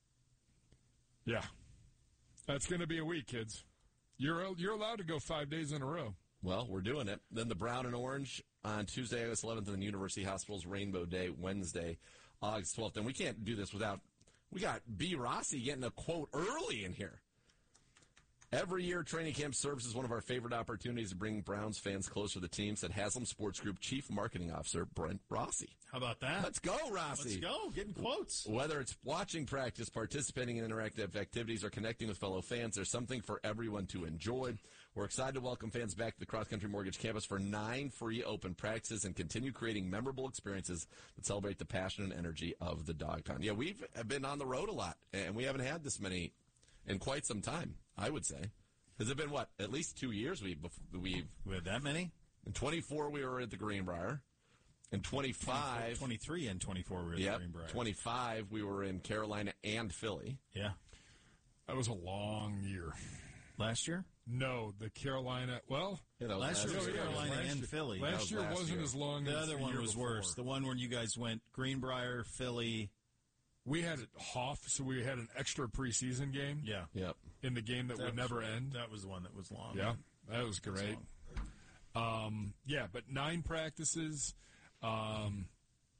Yeah. That's going to be a week, kids. You're you're allowed to go five days in a row. Well, we're doing it. Then the Brown and Orange on Tuesday, August eleventh, and then University Hospital's Rainbow Day, Wednesday, August twelfth. And we can't do this without, we got B. Rossi getting a quote early in here. Every year, training camp serves as one of our favorite opportunities to bring Browns fans closer to the team, said Haslam Sports Group Chief Marketing Officer Brent Rossi. How about that? Let's go, Rossi. Let's go. Getting quotes. Whether it's watching practice, participating in interactive activities, or connecting with fellow fans, there's something for everyone to enjoy. We're excited to welcome fans back to the Cross Country Mortgage campus for nine free open practices and continue creating memorable experiences that celebrate the passion and energy of the Dog Pound. Yeah, we've been on the road a lot, and we haven't had this many in quite some time, I would say. Has it been, what, at least two years we've, we've... We had that many? In twenty-four, we were at the Greenbrier. In twenty-five... twenty-three and twenty-four, we were at yep, the Greenbrier. twenty-five, we were in Carolina and Philly. Yeah. That was a long year. Last year? No, the Carolina, well... Yeah, last, last year was Carolina last and year. Philly. Last was year last wasn't year. as long the as other the one year was before. worse. The one where you guys went Greenbrier, Philly... We had Hoff, so we had an extra preseason game. Yeah. Yep. In the game that, that would was, never end. That was the one that was long. Yeah, that was great. Um, yeah, but nine practices. Um,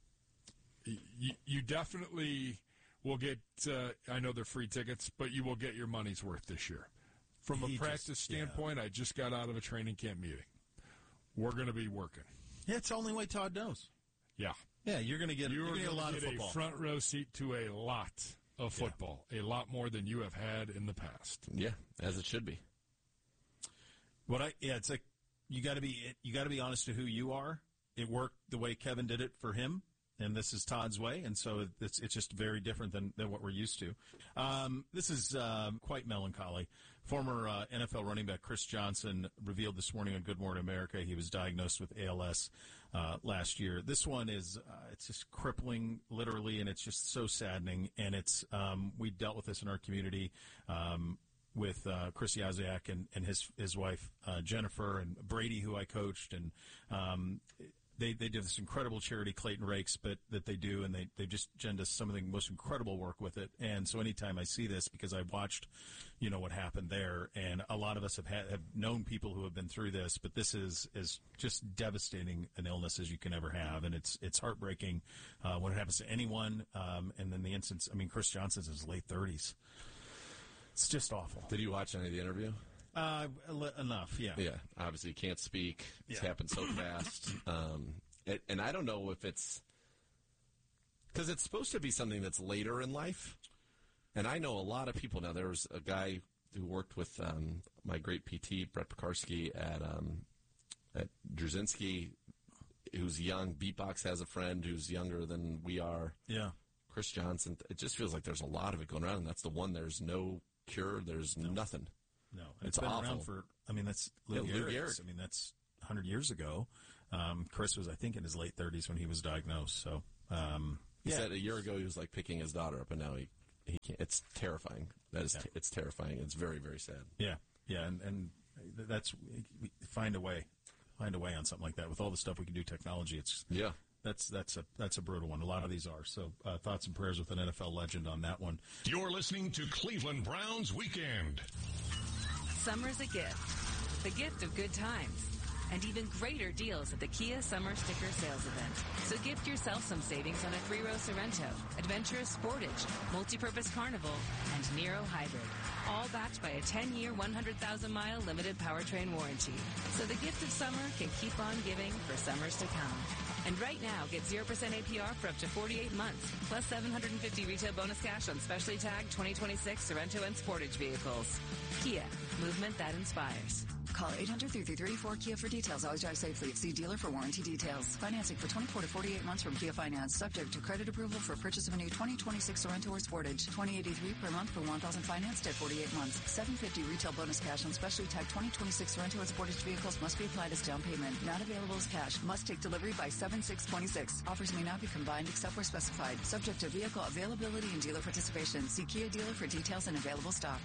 y- you definitely will get, uh, I know they're free tickets, but you will get your money's worth this year. From He a practice just, standpoint, yeah. I just got out of a training camp meeting. We're going to be working. Yeah, it's the only way Todd knows. Yeah. Yeah, you're going to get, you you're are gonna get a lot of get football. a front row seat to a lot of football, yeah. a lot more than you have had in the past. Yeah, as it should be. What I yeah, it's like you got to be you got to be honest to who you are. It worked the way Kevin did it for him, and this is Todd's way, and so it's it's just very different than, than what we're used to. Um, this is um, quite melancholy. Former uh, N F L running back Chris Johnson revealed this morning on Good Morning America he was diagnosed with A L S uh, last year. This one is uh, it's just crippling, literally, and it's just so saddening. And it's um, we dealt with this in our community. Um, with uh, Chris Yaziak and, and his his wife uh, Jennifer and Brady, who I coached, and um, they they do this incredible charity, Clayton Rakes, but that they do, and they they just Jen does some of the most incredible work with it. And so anytime I see this, because I've watched, you know, what happened there, and a lot of us have had have known people who have been through this, but this is is just devastating an illness as you can ever have, and it's it's heartbreaking uh, when it happens to anyone. Um, and then the instance, I mean, Chris Johnson's in his late thirties. It's just awful. Did you watch any of the interview? Uh, enough, yeah. Yeah, obviously you can't speak. It's yeah. happened so fast. Um, it, and I don't know if it's... Because it's supposed to be something that's later in life. And I know a lot of people now. There was a guy who worked with um, my great P T, Brett Pekarsky, at, um, at Drzezinski. who's young. Beatbox has a friend who's younger than we are. Yeah. Chris Johnson. It just feels like there's a lot of it going around, and that's the one. There's no cure. There's no. nothing. No. It's, it's been awful. around for, I mean, that's Lou yeah, Lou Gehrig. I mean, that's one hundred years ago. Um, Chris was, I think, in his late thirties when he was diagnosed. So, um, he yeah. said a year ago he was like picking his daughter up, and now he, he can't. It's terrifying. That is, yeah. t- it's terrifying. It's very, very sad. Yeah. Yeah. And, and that's, we find a way, find a way on something like that. With all the stuff we can do, technology, it's, yeah. That's that's a that's a brutal one. A lot of these are. So uh, thoughts and prayers with an N F L legend on that one. You're listening to Cleveland Browns Weekend. Summer's a gift. The gift of good times. And even greater deals at the Kia Summer Sticker Sales Event. So gift yourself some savings on a three-row Sorrento, Adventurous Sportage, Multipurpose Carnival, and Nero Hybrid. All backed by a ten-year, one hundred thousand mile limited powertrain warranty. So the gift of summer can keep on giving for summers to come. And right now, get zero percent A P R for up to forty-eight months, plus seven hundred fifty retail bonus cash on specially tagged twenty twenty-six Sorrento and Sportage vehicles. Kia, movement that inspires. Call eight hundred, three three three, four Kia for details. Always drive safely. See dealer for warranty details. Financing for twenty-four to forty-eight months from Kia Finance. Subject to credit approval for purchase of a new twenty twenty-six Sorrento or Sportage. twenty eighty-three per month for one thousand financed at forty-eight months. seven hundred fifty retail bonus cash on specially tagged twenty twenty-six Sorrento or Sportage vehicles must be applied as down payment. Not available as cash. Must take delivery by seven six twenty-six. Offers may not be combined except where specified. Subject to vehicle availability and dealer participation. See Kia dealer for details and available stock.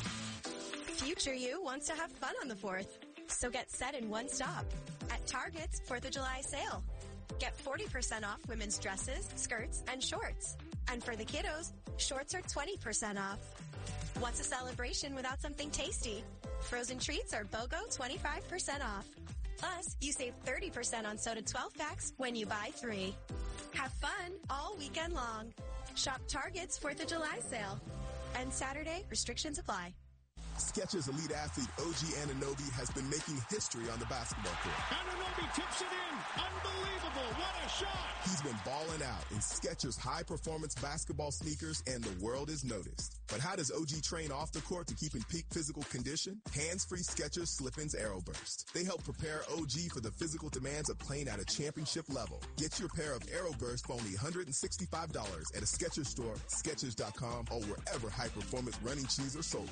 Future you wants to have fun on the fourth. So get set in one stop at Target's fourth of July sale. Get forty percent off women's dresses, skirts, and shorts. And for the kiddos, shorts are twenty percent off. What's a celebration without something tasty? Frozen treats are BOGO twenty-five percent off. Plus, you save thirty percent on soda twelve packs when you buy three. Have fun all weekend long. Shop Target's fourth of July sale. And Saturday, restrictions apply. Skechers elite athlete O G Anunoby has been making history on the basketball court. Anunoby tips it in. Unbelievable. What a shot. He's been balling out in Skechers high-performance basketball sneakers, and the world has noticed. But how does O G train off the court to keep in peak physical condition? Hands-free Skechers Slip-ins Aeroburst. They help prepare O G for the physical demands of playing at a championship level. Get your pair of Aeroburst for only one hundred sixty-five dollars at a Skechers store, Skechers dot com, or wherever high-performance running shoes are sold.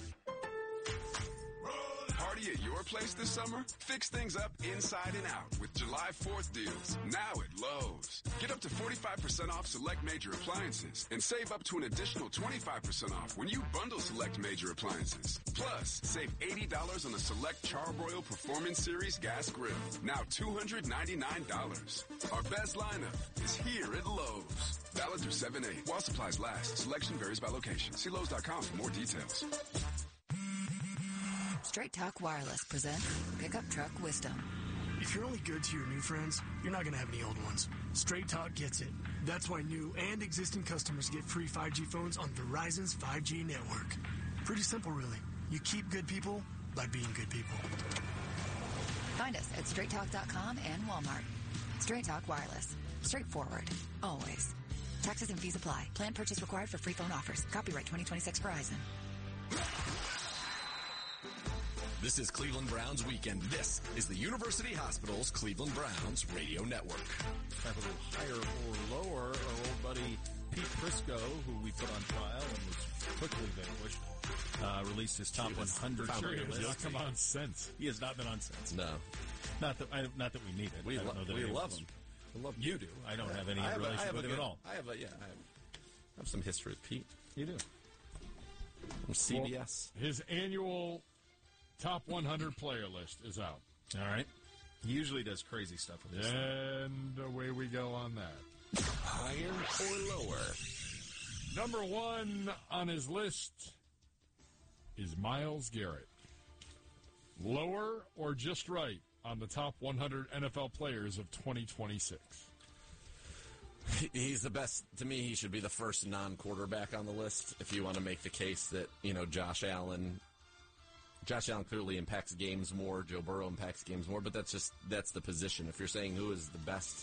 Party at your place this summer? Fix things up inside and out with July fourth deals. Now at Lowe's. Get up to forty-five percent off select major appliances and save up to an additional twenty-five percent off when you bundle select major appliances. Plus, save eighty dollars on the select Charbroil Performance Series gas grill. Now two hundred ninety-nine dollars. Our best lineup is here at Lowe's. Valid through seven eight. While supplies last. Selection varies by location. See Lowe's dot com for more details. Straight Talk Wireless presents Pickup Truck Wisdom. If you're only good to your new friends, you're not going to have any old ones. Straight Talk gets it. That's why new and existing customers get free five G phones on Verizon's five G network. Pretty simple, really. You keep good people by being good people. Find us at straight talk dot com and Walmart. Straight Talk Wireless. Straightforward. Always. Taxes and fees apply. Plan purchase required for free phone offers. Copyright twenty twenty-six Verizon. This is Cleveland Browns Weekend. This is the University Hospital's Cleveland Browns Radio Network. Have a little higher or lower. Our old buddy Pete Prisco, who we put on trial and was quickly vanquished, uh, released his top one hundred. Sure he has not come on since. He has not been on since. No. Not that I, not that we need it. We, I don't lo- know that we it love was, him. I love him. You do. I don't have any I have relationship a, I have with a him good, at all. I have a, yeah, I have, I have some history with Pete. You do. From C B S. Well, his annual top one hundred player list is out. All right. He usually does crazy stuff with this. And away we go on that. Higher or lower? Number one on his list is Myles Garrett. Lower or just right on the top one hundred N F L players of twenty twenty-six? He's the best. To me, he should be the first non-quarterback on the list. If you want to make the case that, you know, Josh Allen, Josh Allen clearly impacts games more. Joe Burrow impacts games more, but that's just, that's the position. If you're saying who is the best,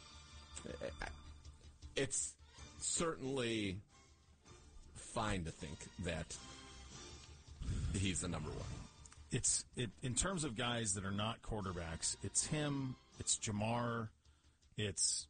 it's certainly fine to think that he's the number one. It's it in terms of guys that are not quarterbacks. It's him. It's Jamar. It's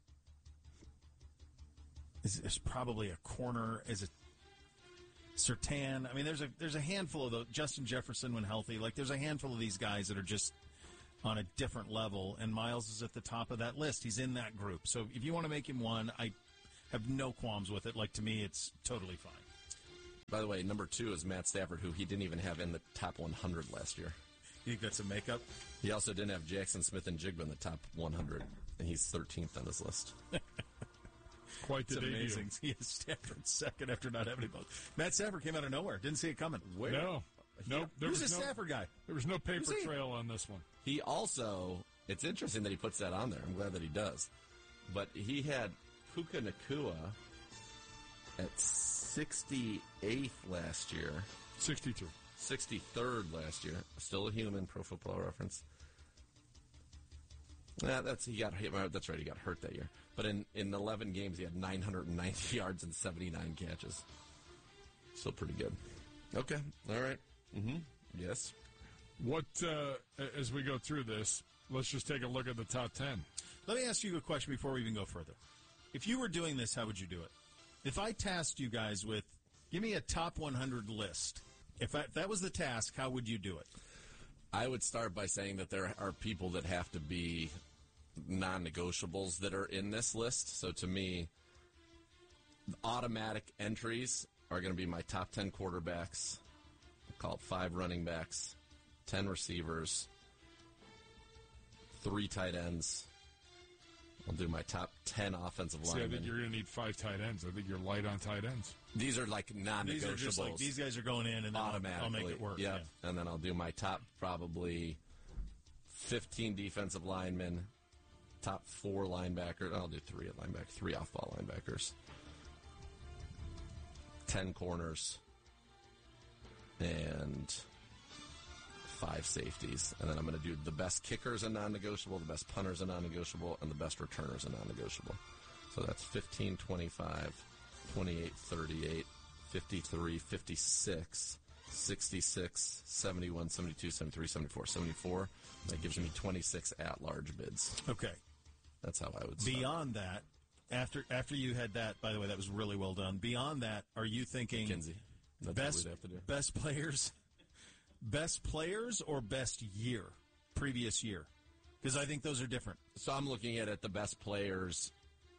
is, is probably a corner. Is it Surtain? I mean, there's a there's a handful of the Justin Jefferson when healthy. Like there's a handful of these guys that are just on a different level, and Miles is at the top of that list. He's in that group. So if you want to make him one, I have no qualms with it. Like, to me, it's totally fine. By the way, number two is Matt Stafford, who he didn't even have in the top one hundred last year. You think that's a makeup? He also didn't have Jackson Smith and Jigba in the top one hundred, and he's thirteenth on this list. Quite the it's debut. Amazing. He is Stafford second after not having both. Matt Stafford came out of nowhere. Didn't see it coming. Where? No. Nope. There Who's was the no, Stafford guy? There was no paper trail on this one. He also, it's interesting that he puts that on there. I'm glad that he does. But he had Puka Nacua at sixty-eighth last year. sixty-two. sixty-third last year. Still a human, Pro Football Reference. Yeah, that's he got hit. That's right, he got hurt that year. But in, in eleven games, he had nine hundred ninety yards and seventy-nine catches. Still pretty good. Okay, all right. Mm-hmm. Yes. What, uh, as we go through this, let's just take a look at the top ten. Let me ask you a question before we even go further. If you were doing this, how would you do it? If I tasked you guys with, give me a top one hundred list. If, I, if that was the task, how would you do it? I would start by saying that there are people that have to be non-negotiables that are in this list. So to me, automatic entries are going to be my top ten quarterbacks, I'll call it five running backs, ten receivers, three tight ends. I'll do my top ten offensive See, linemen. I think you're going to need five tight ends. I think you're light on tight ends. These are like non-negotiables. These are just like, these guys are going in, and then automatically. I'll, I'll make it work. Yep. Yeah. And then I'll do my top probably fifteen defensive linemen, top four linebackers. I'll do three at linebacker, three off-ball linebackers, ten corners, and five safeties. And then I'm going to do the best kickers a non-negotiable, the best punters a non-negotiable, and the best returners a non-negotiable. So that's fifteen, twenty-five, twenty-eight, thirty-eight, fifty-three, fifty-six, sixty-six, seventy-one, seventy-two, seventy-three, seventy-four, seventy-four. That gives me twenty-six at-large bids. Okay. That's how I would start. Beyond that, after after you had that, by the way, that was really well done. Beyond that, are you thinking McKenzie. That's best, what we'd have to do. Best players, best players or best year, previous year? Because I think those are different. So I'm looking at it, the best players,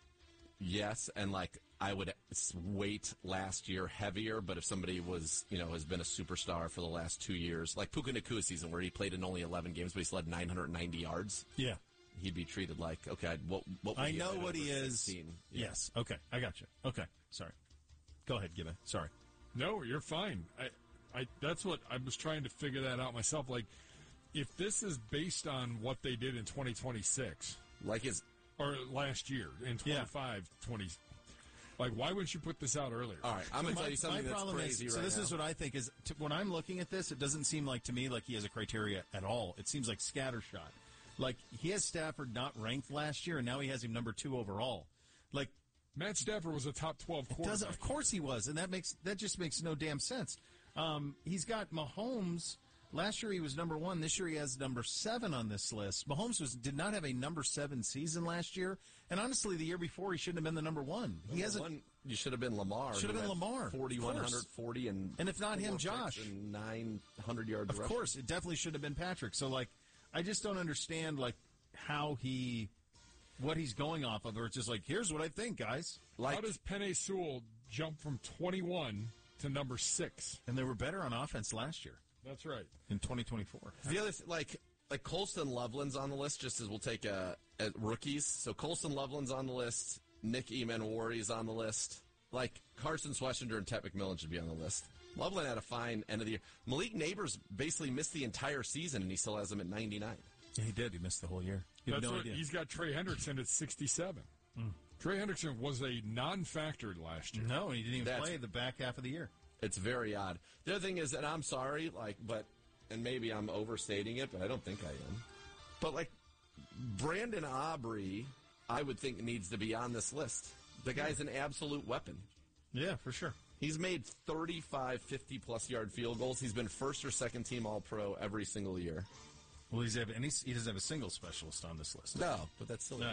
yes, and like I would weight last year heavier, but if somebody was, you know, has been a superstar for the last two years, like Puka Nacua season where he played in only eleven games, but he still had nine hundred ninety yards. Yeah. He'd be treated like, okay, what, what I know what he is. Yeah. Yes. Okay. I got you. Okay. Sorry. Go ahead, Gibby. Sorry. No, you're fine. I, I, that's what I was trying to figure that out myself. Like, if this is based on what they did in twenty twenty-six, like his or last year in twenty-five, yeah. twenty, like, why wouldn't you put this out earlier? All right, I'm going to tell you something my that's problem crazy is, right So this now. is what I think is, to, when I'm looking at this, it doesn't seem like to me like he has a criteria at all. It seems like scattershot. Like, he has Stafford not ranked last year, and now he has him number two overall. Like, Matt Stafford was a top twelve quarterback. Of course he was, and that makes that just makes no damn sense. Um, he's got Mahomes. Last year he was number one. This year he has number seven on this list. Mahomes was did not have a number seven season last year, and honestly, the year before he shouldn't have been the number one. He has one. You should have been Lamar. Should have been Lamar. forty-one forty and and if not him, Josh. And nine hundred yards. Of course, it definitely should have been Patrick. So like, I just don't understand like how he. What he's going off of, or it's just like, here's what I think, guys. Like, how does Penei Sewell jump from twenty-one to number six? And they were better on offense last year. That's right. In twenty twenty-four. The other, th- like, like Colston Loveland's on the list, just as we'll take a, a rookies. So Colston Loveland's on the list. Nick Emanwari's on the list. Like, Carson Schlesinger and Ted McMillan should be on the list. Loveland had a fine end of the year. Malik Neighbors basically missed the entire season, and he still has him at ninety-nine. Yeah, he did. He missed the whole year. That's no what, idea. He's got Trey Hendrickson at sixty-seven. Mm. Trey Hendrickson was a non-factor last year. No, he didn't even That's, play the back half of the year. It's very odd. The other thing is, and I'm sorry, like, but, and maybe I'm overstating it, but I don't think I am. But, like, Brandon Aubrey, I would think needs to be on this list. The guy's an absolute weapon. Yeah, for sure. He's made thirty-five fifty-plus yard field goals. He's been first or second team All-Pro every single year. Well, he's have, and he's, he doesn't have a single specialist on this list. No, but that's still. No, I mean,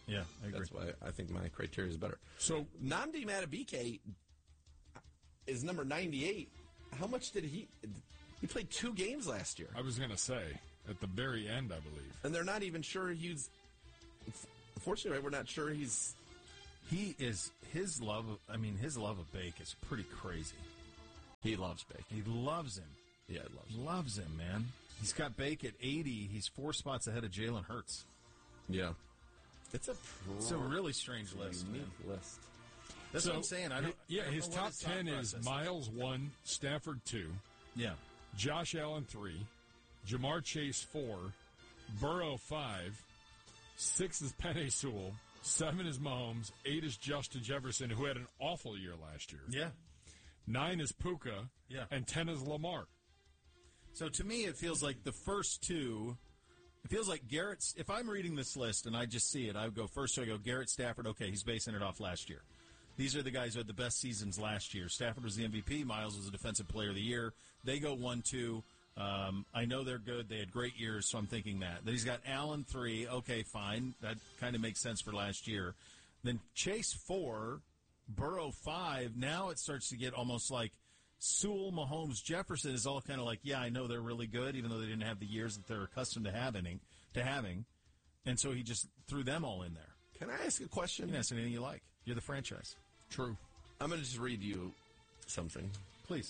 Yeah, I agree. That's why I think my criteria is better. So Nnamdi Madubuike is number ninety-eight. How much did he? He played two games last year. I was going to say at the very end, I believe, and they're not even sure he's. Unfortunately, we're not sure he's. He is his love. Of, I mean, his love of Bake is pretty crazy. He loves Bake. He loves him. Yeah, he loves him. Loves him, man. He's got Bake at eighty. He's four spots ahead of Jalen Hurts. Yeah, it's a it's a really strange list. Unique man. list. That's so, what I'm saying. I don't. Yeah, I don't his know top what his ten thought is process Miles one, Stafford two, yeah, Josh Allen three, Jamar Chase four, Burrow five, six is Penei Sewell, seven is Mahomes, eight is Justin Jefferson, who had an awful year last year. Yeah, nine is Puka. Yeah, and ten is Lamar. So to me, it feels like the first two. It feels like Garrett's. If I'm reading this list and I just see it, I would go first. So I go Garrett, Stafford. Okay, he's basing it off last year. These are the guys who had the best seasons last year. Stafford was the M V P. Miles was the Defensive Player of the Year. They go one, two. Um, I know they're good. They had great years, so I'm thinking that. Then he's got Allen three. Okay, fine. That kind of makes sense for last year. Then Chase four, Burrow five. Now it starts to get almost like Sewell, Mahomes, Jefferson is all kind of like, yeah, I know they're really good, even though they didn't have the years that they're accustomed to having. To having, and so he just threw them all in there. Can I ask a question? You can ask anything you like. You're the franchise. True. I'm going to just read you something. Please.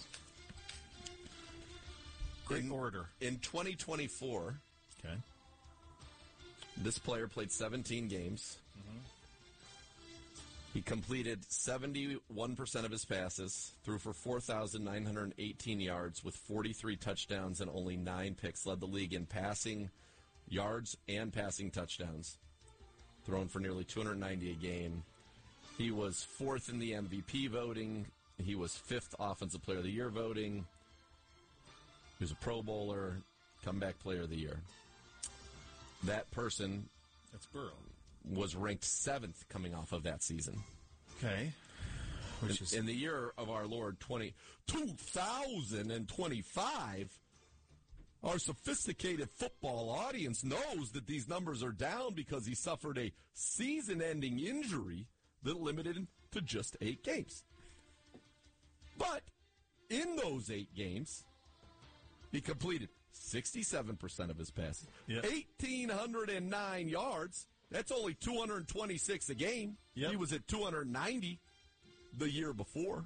Great in, order. In twenty twenty-four, okay, this player played seventeen games. Mm-hmm. He completed seventy-one percent of his passes, threw for four thousand nine hundred eighteen yards with forty-three touchdowns and only nine picks, led the league in passing yards and passing touchdowns, thrown for nearly two hundred ninety a game. He was fourth in the M V P voting. He was fifth Offensive Player of the Year voting. He was a Pro Bowler, Comeback Player of the Year. That person, that's Burrow, was ranked seventh coming off of that season. Okay. Which in, is... in the year of our Lord, twenty, two thousand twenty-five, our sophisticated football audience knows that these numbers are down because he suffered a season-ending injury that limited him to just eight games. But in those eight games, he completed sixty-seven percent of his passes, yep. one thousand eight hundred nine yards. That's only two hundred twenty-six a game. Yep. He was at two hundred ninety the year before.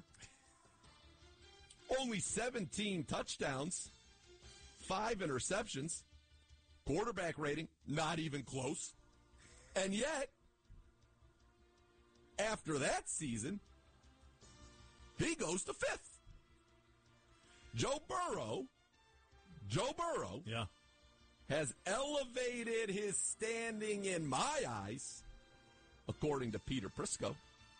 Only seventeen touchdowns, five interceptions, quarterback rating, not even close. And yet, after that season, he goes to fifth. Joe Burrow, Joe Burrow, yeah, has elevated his standing in my eyes, according to Peter Prisco,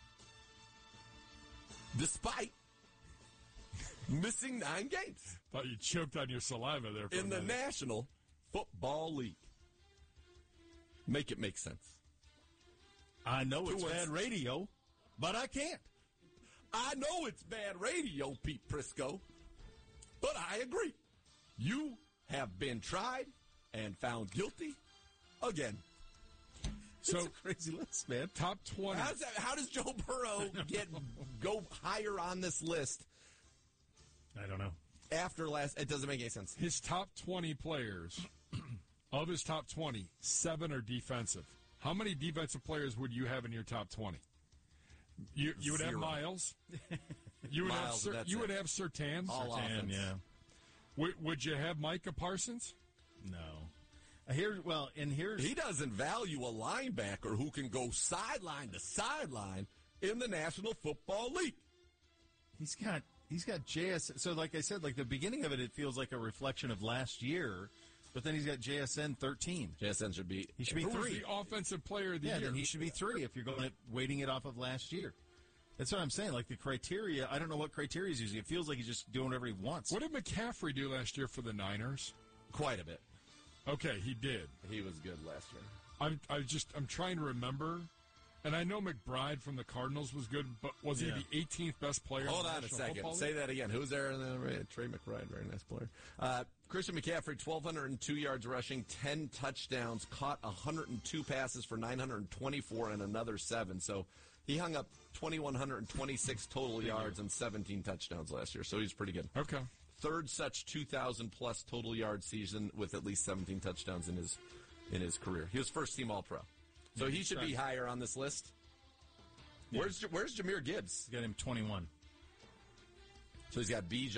despite missing nine games. Thought you choked on your saliva there. For in the National Football League. Make it make sense. I know it's To bad us. radio, but I can't. I know it's bad radio, Pete Prisco, but I agree. You have been tried and found guilty again. So it's a crazy list, man. Top twenty. How does, that, how does Joe Burrow get go higher on this list? I don't know. After last, it doesn't make any sense. His top twenty players, of his top twenty, seven are defensive. How many defensive players would you have in your top twenty? You you would Zero. have Miles. You would Miles, have Sir, that's you it. would have Surtain. All Surtain, offense. yeah. Would, would you have Micah Parsons? No. Here, well, and here's He doesn't value a linebacker who can go sideline to sideline in the National Football League. He's got he's got J S. So, like I said, like the beginning of it, it feels like a reflection of last year. But then he's got J S N thirteen. J S N should be he should be Who was three. the offensive player of the yeah, year? then he should be three if you're going at, weighting it off of last year. That's what I'm saying. Like the criteria, I don't know what criteria he's using. It feels like he's just doing whatever he wants. What did McCaffrey do last year for the Niners? Quite a bit. Okay, he did. He was good last year. I'm I just I'm trying to remember And I know McBride from the Cardinals was good, but was Yeah. he the eighteenth best player? Hold in the on a National second. Football Say League? that again. Who's there? In the, Trey McBride, very nice player. Uh, Christian McCaffrey, twelve oh two yards rushing, ten touchdowns, caught one hundred two passes for nine hundred twenty-four and another seven. So he hung up two thousand one hundred twenty-six total yards and seventeen touchdowns last year. So he's pretty good. Okay. Third such two thousand plus total yard season with at least seventeen touchdowns in his in his career. He was first team All Pro. So he should be higher on this list. Where's Where's Jahmyr Gibbs? Got him twenty-one. So he's got B.